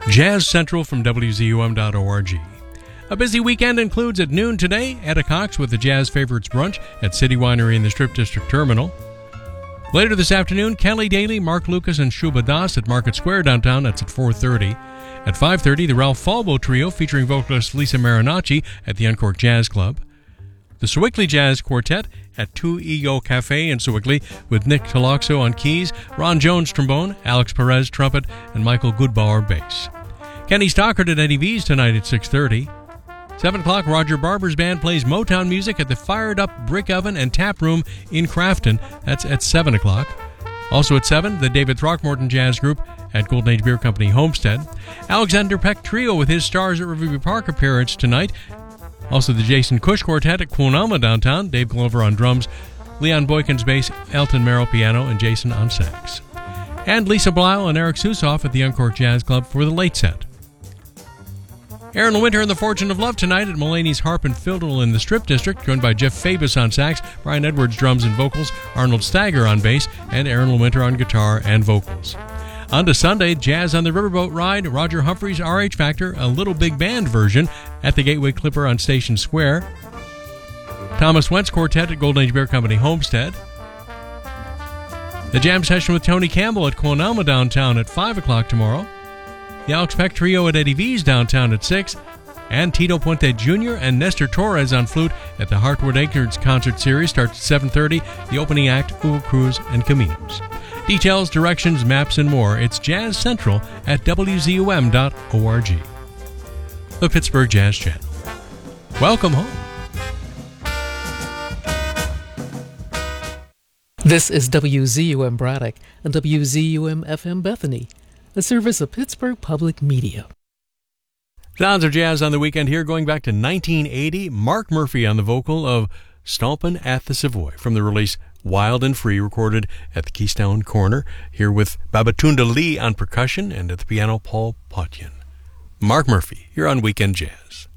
Jazz Central from WZUM.org. A busy weekend includes at noon today, Etta Cox with the Jazz Favorites Brunch at City Winery in the Strip District Terminal. Later this afternoon, Kelly Daly, Mark Lucas, and Shuba Das at Market Square downtown. That's at 4:30. At 5:30, the Ralph Falbo Trio featuring vocalist Lisa Marinacci at the Uncork Jazz Club. The Sewickley Jazz Quartet at 2 Ego Cafe in Sewickley with Nick Taloxo on keys, Ron Jones trombone, Alex Perez trumpet, and Michael Goodbauer bass. Kenny Stockard at Eddie V's tonight at 6:30. 7 o'clock, Roger Barber's band plays Motown music at the Fired Up Brick Oven and Tap Room in Crafton. That's at 7 o'clock. Also at 7, the David Throckmorton Jazz Group at Golden Age Beer Company, Homestead. Alexander Peck Trio with his Stars at Riverview Park appearance tonight. Also the Jason Cush Quartet at Quonama downtown, Dave Glover on drums, Leon Boykins bass, Elton Merrill piano, and Jason on sax. And Lisa Blyle and Eric Susoff at the Uncork Jazz Club for the late set. Aaron Winter and the Fortune of Love tonight at Mulaney's Harp and Fiddle in the Strip District, joined by Jeff Fabus on sax, Brian Edwards drums and vocals, Arnold Stagger on bass, and Aaron Winter on guitar and vocals. On to Sunday, Jazz on the Riverboat Ride, Roger Humphreys' RH Factor, a little big band version at the Gateway Clipper on Station Square. Thomas Wentz Quartet at Golden Age Beer Company, Homestead. The Jam Session with Tony Campbell at Quonama downtown at 5 o'clock tomorrow. The Alex Peck Trio at Eddie V's downtown at 6. And Tito Puente Jr. and Nestor Torres on flute at the Hartwood Acres concert series starts at 7:30. The opening act, Hugo Cruz and Caminos. Details, directions, maps, and more. It's Jazz Central at WZUM.org. The Pittsburgh Jazz Channel. Welcome home. This is WZUM Braddock and WZUM FM Bethany, a service of Pittsburgh Public Media. Sounds of jazz on the weekend here, going back to 1980. Mark Murphy on the vocal of Stompin' at the Savoy from the release Wild and Free, recorded at the Keystone Corner, here with Babatunda Lee on percussion and at the piano Paul Potyan. Mark Murphy, you're on Weekend Jazz.